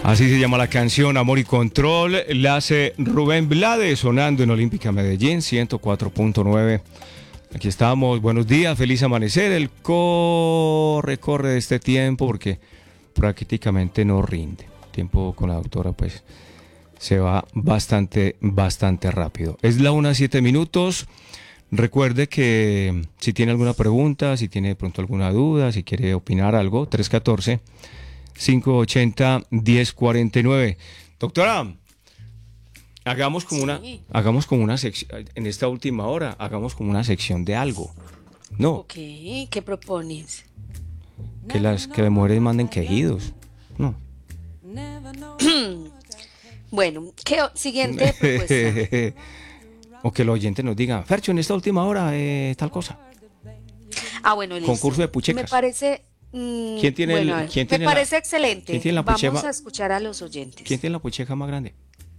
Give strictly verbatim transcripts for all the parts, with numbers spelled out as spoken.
Así se llama la canción, Amor y Control. La hace Rubén Blades, sonando en Olímpica Medellín, ciento cuatro punto nueve. Aquí estamos, buenos días, feliz amanecer. El corre, corre de este tiempo porque prácticamente no rinde. El tiempo con la doctora pues se va bastante, bastante rápido. Es la una siete minutos. Recuerde que si tiene alguna pregunta, si tiene de pronto alguna duda, si quiere opinar algo, tres uno cuatro, cinco ocho cero, uno cero cuatro nueve. Doctora, hagamos como una, Sí. hagamos como una sección, en esta última hora, hagamos como una sección de algo. No, Ok, ¿qué propones? que las, que las mujeres manden quejidos. No. Bueno, ¿qué o- siguiente propuesta? O que los oyentes nos digan, Fercho, en esta última hora, eh, tal cosa. Ah, bueno, listo. Concurso de puchecas. Me parece... mm, ¿Quién tiene bueno, el- a ver, quién me tiene la- parece excelente. quién tiene la Vamos puchema- a escuchar a los oyentes. ¿Quién tiene la pucheca más grande?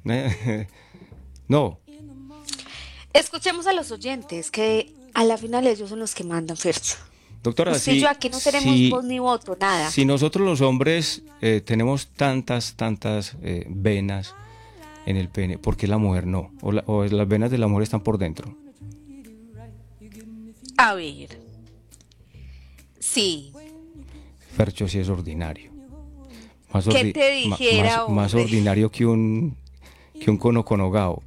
No. Escuchemos a los oyentes, que a la final ellos son los que mandan, Fercho. Doctora, Usted y si, yo aquí no tenemos si- voz ni voto, nada. si nosotros los hombres eh, tenemos tantas, tantas eh, venas en el pene, ¿por qué la mujer no? O, la- o las venas de la mujer están por dentro. A ver. Sí. Fercho sí es ordinario. Más ¿Qué ordi- te ma- dijera, más, más hombre? ordinario que un que un cono conogao.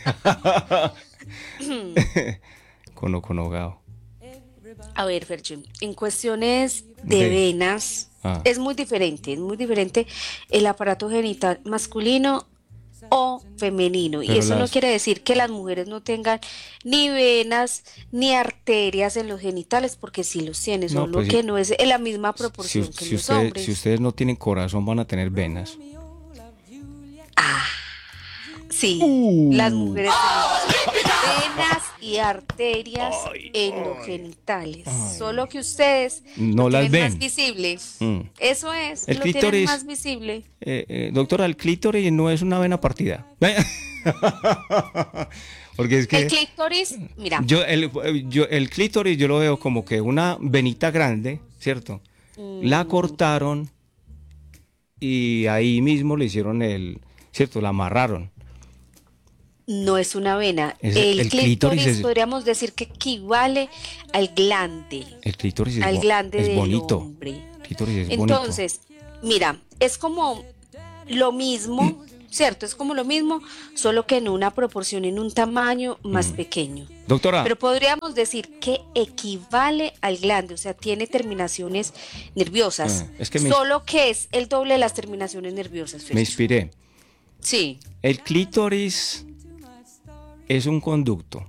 Cono conogao. A ver, Fercho, en cuestiones de De- venas Ah. es muy diferente, es muy diferente el aparato genital masculino o femenino. Y Pero eso no las- quiere decir que las mujeres no tengan ni venas ni arterias en los genitales, porque sí los tienen, No, solo pues, que no es en la misma Si, proporción us- que si los ustedes, hombres. si ustedes no tienen corazón, van a tener venas. Sí, Uh. las mujeres tenemos venas y arterias en los genitales, solo que ustedes No lo las tienen ven. más visible. Mm. Eso es, El lo tienen clítoris- más visible. Eh, eh, doctora, el clítoris no es una vena partida. Porque es que El clítoris, mira, yo el, yo el clítoris yo lo veo como que una venita grande, ¿cierto? La cortaron y ahí mismo le hicieron el, ¿cierto? La amarraron. no es una vena. Es- el, el clítoris, clítoris es- podríamos decir que equivale al glande, El clítoris es, al bo- glande es del bonito. hombre. El clítoris es bonito. Entonces, mira, es como lo mismo, ¿cierto? Es como lo mismo, solo que en una proporción, en un tamaño más pequeño. Doctora, Pero podríamos decir que equivale al glande, o sea, tiene terminaciones nerviosas, Ah, es que me- solo que es el doble de las terminaciones nerviosas. me Fercho. inspiré. Sí, El clítoris es un conducto,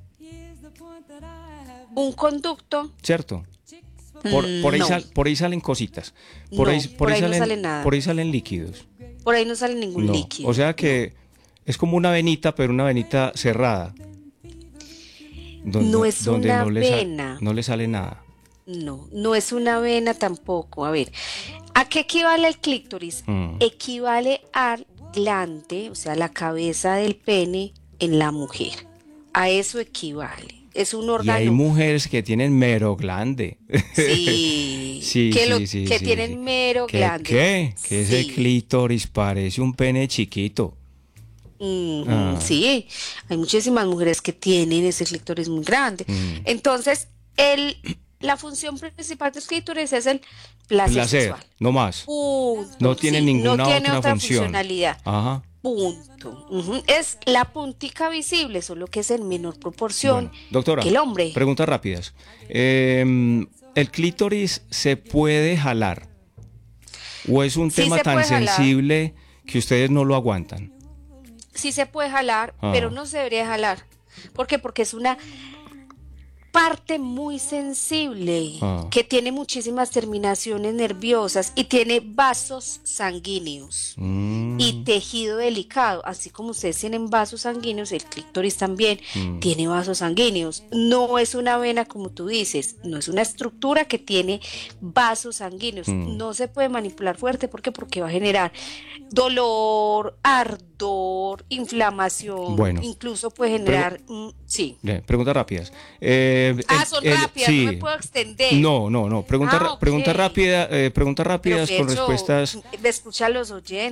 un conducto, ¿cierto? Por, por, ahí, no. sal- por ahí salen cositas. Por, No, ahí, por, por ahí ahí no salen, sale nada. por ahí salen líquidos. por ahí no sale ningún No. líquido. O sea que es como una venita, pero una venita cerrada. Donde- No es una no le sa- vena. no le sale nada. No, no es una vena tampoco. A ver, ¿a qué equivale el clítoris? Mm. Equivale al glande, o sea, la cabeza del pene en la mujer. A eso equivale. Es un Y hay órgano. mujeres que tienen mero glande. Sí, Sí, que, lo- sí, sí, que sí, tienen sí. mero ¿Qué? glande. ¿Qué? Que ese Sí. clítoris parece un pene chiquito. Mm, Ah. Sí, hay muchísimas mujeres que tienen ese clítoris muy grande. Mm. Entonces, el, la función principal del clítoris es el placer, Placer, sexual. no más. Punto. No tiene Sí, ninguna no tiene otra, otra función. funcionalidad. Ajá. Punto. Ujú. Es la puntica visible, solo que es en menor proporción Bueno, doctora, que el hombre. preguntas rápidas. Eh, ¿El clítoris se puede jalar? ¿O es un Sí tema se tan puede jalar. sensible que ustedes no lo aguantan? Sí se puede jalar, Ah. pero no se debería jalar. ¿Por qué? Porque es una parte muy sensible Ah. que tiene muchísimas terminaciones nerviosas y tiene vasos sanguíneos Mm, y tejido delicado. Así como ustedes tienen vasos sanguíneos, el clítoris también Mm. tiene vasos sanguíneos. No es una vena como tú dices, no es una estructura que tiene vasos sanguíneos. Mm. No se puede manipular fuerte. ¿Por qué? Porque va a generar dolor, ardor, inflamación. Bueno. Incluso puede generar, mm, sí. bien, preguntas rápidas. Eh, Ah, el- son el- rápidas, sí. no me puedo extender. No, no, no. Pregunta, Ah, ra- ok. pregunta rápida, eh, preguntas Pero rápidas con Fercho, respuestas. me escucha a los oyentes, ellos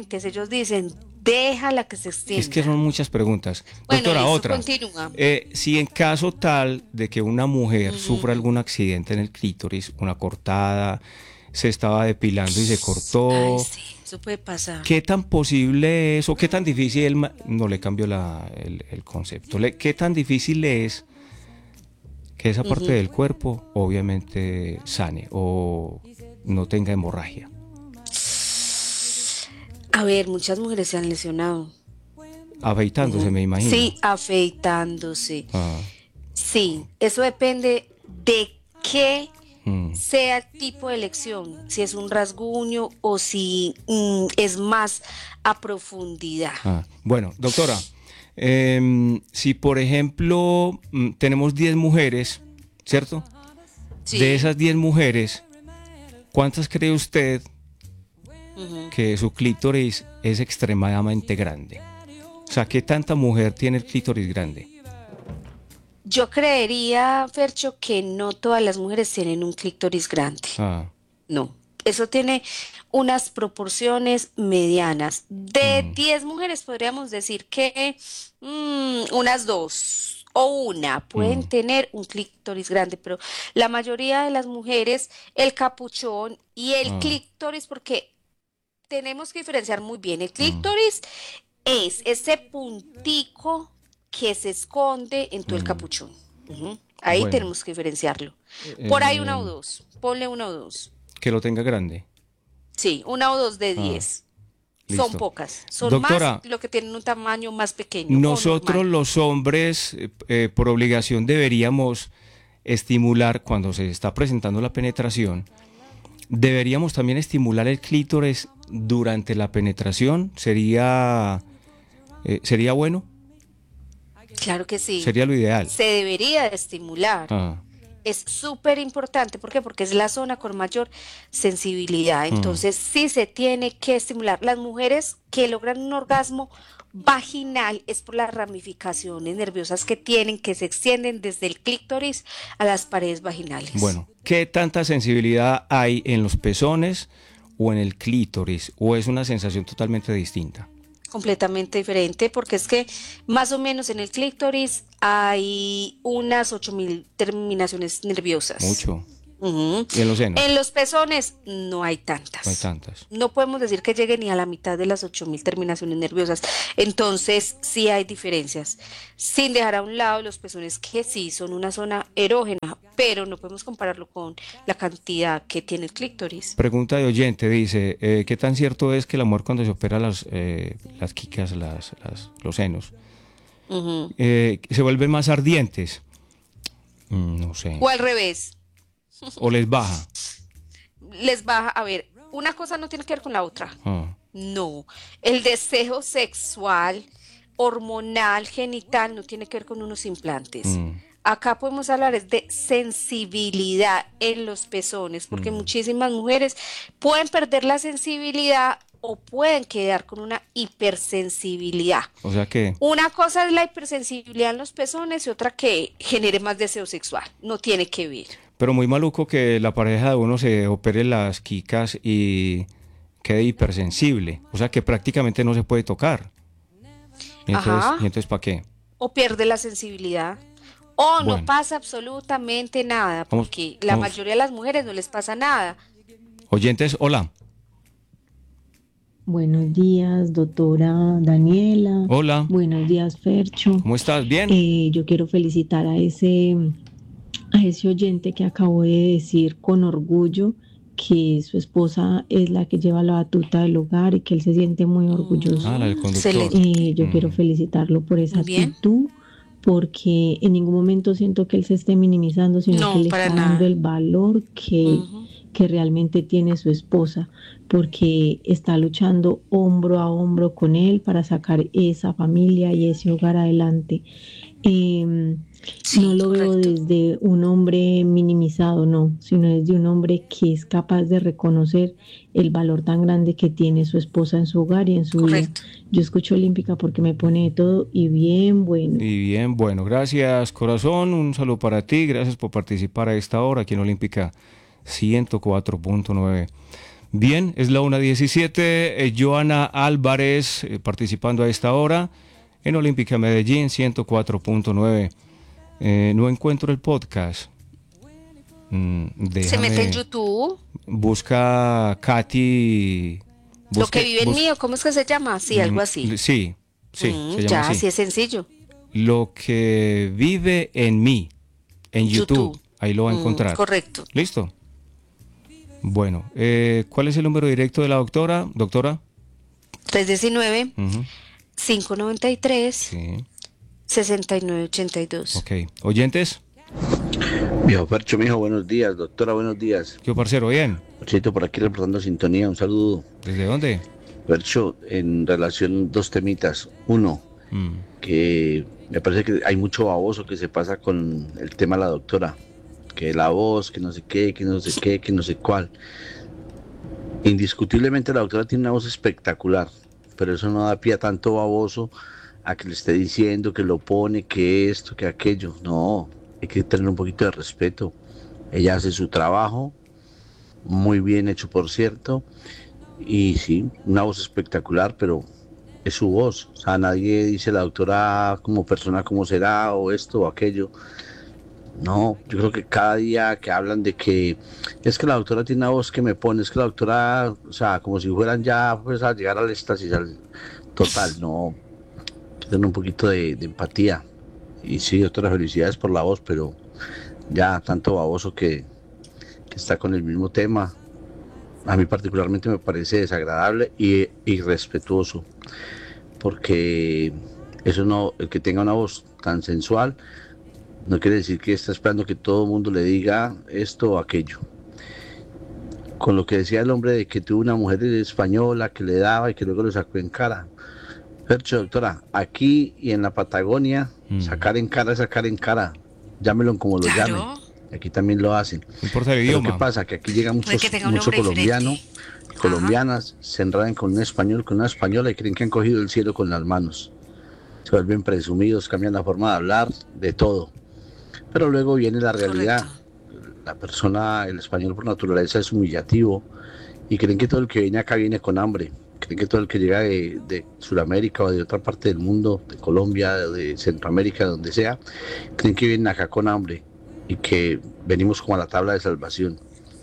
nos dicen, déjala que se extienda. Es que son muchas preguntas. Bueno, Doctora, eso, otra. continúa. Eh, si en caso tal de que una mujer Ujú. sufra algún accidente en el clítoris, una cortada, se estaba depilando y se cortó, Ay, sí, eso puede pasar. ¿qué tan posible es o qué tan difícil, ma- no le cambio la, el, el concepto, le- qué tan difícil es que esa parte Ujú. del cuerpo obviamente sane o no tenga hemorragia? A ver, muchas mujeres se han lesionado. Afeitándose, Ujú. me imagino. Sí, afeitándose. Ah, Sí, eso depende de qué mm. sea el tipo de lesión, si es un rasguño o si mm, es más a profundidad. Ah, bueno, doctora, em, si por ejemplo mm, tenemos diez mujeres, ¿cierto? Sí. De esas diez mujeres, ¿cuántas cree usted Ujú. que su clítoris es extremadamente grande? O sea, ¿qué tanta mujer tiene el clítoris grande? Yo creería, Fercho, que no todas las mujeres tienen un clítoris grande. Ah, No, eso tiene unas proporciones medianas. De mm, diez mujeres podríamos decir que mm, unas dos o una pueden mm, tener un clítoris grande, pero la mayoría de las mujeres, el capuchón y el ah, clítoris, porque tenemos que diferenciar muy bien. El mm, clítoris es ese puntico que se esconde en todo el mm. capuchón. Ujú. Ahí Bueno, tenemos que diferenciarlo. Por ahí una o em, dos. Ponle una o dos. que lo tenga grande. Sí, una o dos de Ah, diez. Son listo. pocas. Son más Doctora, lo que tienen un tamaño más pequeño o nosotros normal. los hombres, eh, eh, por obligación, deberíamos estimular cuando se está presentando la penetración. Deberíamos también estimular el clítoris durante la penetración. ¿Sería, eh, sería bueno? Claro que sí. Sería lo ideal. Se debería de estimular. Ah, Es súper importante. ¿Por qué? Porque es la zona con mayor sensibilidad. mm. Entonces, sí se tiene que estimular. Las mujeres que logran un orgasmo vaginal es por las ramificaciones nerviosas que tienen, que se extienden desde el clítoris a las paredes vaginales. Bueno, ¿qué tanta sensibilidad hay en los pezones o en el clítoris? ¿O es una sensación totalmente distinta? Completamente diferente, porque es que más o menos en el clítoris hay unas ocho mil terminaciones nerviosas. Mucho. Ujú. ¿Y en los senos? En los pezones no hay No hay tantas. tantas. No podemos decir que llegue ni a la mitad de las ocho mil terminaciones nerviosas. Entonces, sí hay diferencias. Sin dejar a un lado los pezones, que sí son una zona erógena, pero no podemos compararlo con la cantidad que tiene el clítoris. Pregunta de oyente, dice, eh, ¿qué tan cierto es que la mujer cuando se opera las, eh, las quicas, las, las- los senos, Ujú. eh, se vuelven más ardientes? Mm, no sé. O al revés, ¿O les baja? les baja. A ver, una cosa no tiene que ver con la otra. Ah, No, el deseo sexual, hormonal, genital, no tiene que ver con unos implantes. mm, Acá podemos hablar es de sensibilidad en los pezones, porque mm. muchísimas mujeres pueden perder la sensibilidad o pueden quedar con una hipersensibilidad. O sea que, Una cosa es la hipersensibilidad en los pezones y otra que genere más deseo sexual. No tiene que ver. pero muy maluco que la pareja de uno se opere las quicas y quede hipersensible. O sea que prácticamente no se puede tocar. Y entonces, Ajá. ¿y entonces para qué? O pierde la sensibilidad. O no Bueno, pasa absolutamente nada, vamos, porque la vamos. mayoría de las mujeres no les pasa nada. Oyentes, hola. Buenos días, doctora Daniela. Hola. Buenos días, Fercho. ¿Cómo estás? ¿Bien? Eh, yo quiero felicitar a ese, a ese oyente que acabó de decir con orgullo que su esposa es la que lleva la batuta del hogar y que él se siente muy orgulloso. Ah, la del Mm, conductor. excelente. Eh, yo Mm. quiero felicitarlo por esa Muy bien. actitud, porque en ningún momento siento que él se esté minimizando, sino No, que le para está dando nada. el valor que, Ujú. que realmente tiene su esposa, porque está luchando hombro a hombro con él para sacar esa familia y ese hogar adelante. Eh, Sí, no lo veo correcto. desde un hombre minimizado, no, sino desde un hombre que es capaz de reconocer el valor tan grande que tiene su esposa en su hogar y en su vida. Correcto. Yo escucho Olímpica porque me pone de todo y bien bueno. Y bien, bueno, gracias corazón, un saludo para ti, gracias por participar a esta hora aquí en Olímpica ciento cuatro punto nueve. Bien, es la una diecisiete. Eh, Joana Álvarez eh, participando a esta hora en Olímpica Medellín ciento cuatro punto nueve. Eh, no encuentro el podcast. Mm, Se mete en YouTube. Busca Katy. Busque, Lo que vive en mí, ¿cómo es que se llama? Sí, algo así. Sí, sí. Mm, se llama ya, así. así es sencillo. Lo que vive en mí, en YouTube. YouTube. Ahí lo va a encontrar. Mm, correcto. ¿Listo? Bueno, eh, ¿cuál es el número directo de la doctora? Doctora. tres uno nueve, Uh-huh. cinco nueve tres, Sí. seis nueve ocho dos. Ok. ¿Oyentes? Viejo Percho, mijo, buenos días. Doctora, buenos días. ¿Qué parcero? ¿Bien? Perchito, por aquí reportando sintonía. Un saludo. ¿Desde dónde? Percho, en relación dos temitas. Uno, Mm. que me parece que hay mucho baboso que se pasa con el tema de la doctora. Que la voz, que no sé qué, que no sé qué, que no sé cuál. Indiscutiblemente la doctora tiene una voz espectacular, pero eso no da pie a tanto baboso a que le esté diciendo que lo pone, que esto, que aquello. No, hay que tener un poquito de respeto. Ella hace su trabajo, muy bien hecho por cierto, y sí, una voz espectacular, pero es su voz. O sea, nadie dice la doctora como persona cómo será, o esto o aquello. No, yo creo que cada día que hablan de que es que la doctora tiene una voz que me pone, es que la doctora, o sea, como si fueran ya pues a llegar al éxtasis al total, no, hay que tener un poquito de, de empatía. Y sí, doctora, felicidades por la voz, pero ya tanto baboso que, que está con el mismo tema, a mí particularmente me parece desagradable y irrespetuoso, porque eso no, el que tenga una voz tan sensual, no quiere decir que está esperando que todo el mundo le diga esto o aquello. Con lo que decía el hombre de que tuvo una mujer española que le daba y que luego lo sacó en cara. Percho, doctora, aquí y en la Patagonia, mm. sacar en cara es sacar en cara. Llámelo como lo claro. llamen. Aquí también lo hacen. No importa el Pero idioma. ¿qué pasa? Que aquí llega muchos, mucho colombiano, diferente. colombianas, Ajá. se enredan con un español, con una española y creen que han cogido el cielo con las manos. Se vuelven presumidos, cambian la forma de hablar, de todo. Pero luego viene la realidad. Correcto. La persona, el español por naturaleza es humillativo y creen que todo el que viene acá viene con hambre. Creen que todo el que llega de, de Sudamérica o de otra parte del mundo, de Colombia, de Centroamérica, donde sea, creen que vienen acá con hambre y que venimos como a la tabla de salvación.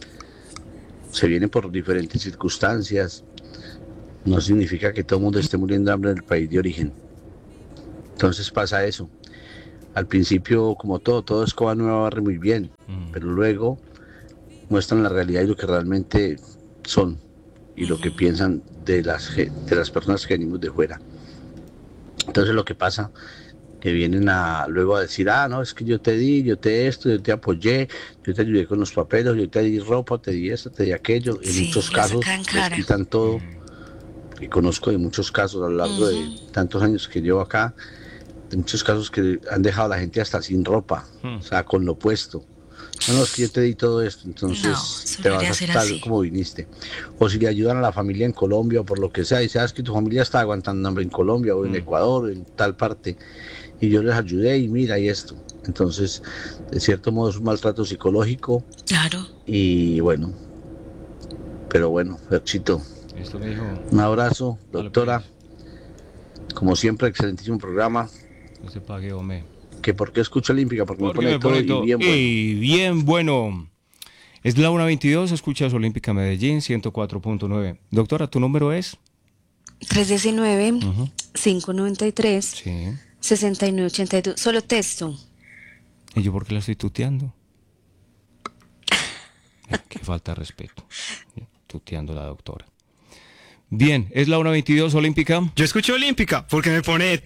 Se viene por diferentes circunstancias. No significa que todo el mundo esté muriendo de hambre en el país de origen. Entonces pasa eso. Al principio, como todo, todo escoba nueva barre muy bien, mm. pero luego muestran la realidad y lo que realmente son y lo que piensan de las, de las personas que venimos de fuera. Entonces lo que pasa, que vienen a luego a decir, ah, no, es que yo te di, yo te esto, yo te apoyé, yo te ayudé con los papeles, yo te di ropa, te di esto, te di aquello. En sí, muchos casos les quitan todo, y conozco de muchos casos a lo largo uh-huh. de tantos años que llevo acá, de muchos casos que han dejado a la gente hasta sin ropa, hmm. o sea, con lo puesto. No, no, es que yo te di todo esto, entonces no, te vas a tal como viniste. O si le ayudan a la familia en Colombia o por lo que sea, y sabes que tu familia está aguantando hambre en Colombia o en hmm. Ecuador o en tal parte, y yo les ayudé y mira y esto. Entonces, de cierto modo es un maltrato psicológico. Claro. Y bueno, pero bueno, Perchito, esto me dijo. Un abrazo, doctora. Como siempre, excelentísimo programa. No se pague, hombre. ¿Que por qué escucho Olímpica? Porque, Porque me pone, me todo, pone todo y bien bueno. Y bien bueno. Es la una veintidós, escuchas Olímpica Medellín ciento cuatro punto nueve. Doctora, ¿tu número es? tres uno nueve, uh-huh. cinco nueve tres, sí. seis nueve ocho dos. Solo texto. ¿Y yo por qué la estoy tuteando? Qué falta de respeto. Tuteando a la doctora. Bien, es la una veintidós Olímpica. Yo escucho Olímpica porque me pone